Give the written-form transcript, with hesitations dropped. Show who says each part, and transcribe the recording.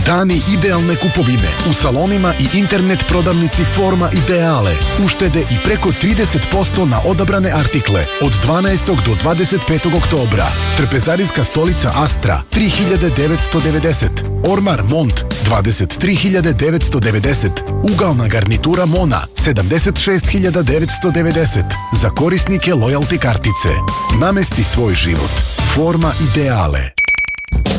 Speaker 1: Dani idealne kupovine u salonima i internet prodavnici Forma Ideale. Uštede i preko 30% na odabrane artikle od 12. do 25. oktobra. Trpezarijska stolica Astra 3.990. Ormar Mont 23.990. Ugalna garnitura Mona 76.990. Za korisnike lojalty kartice. Namesti svoj život. Forma Ideale.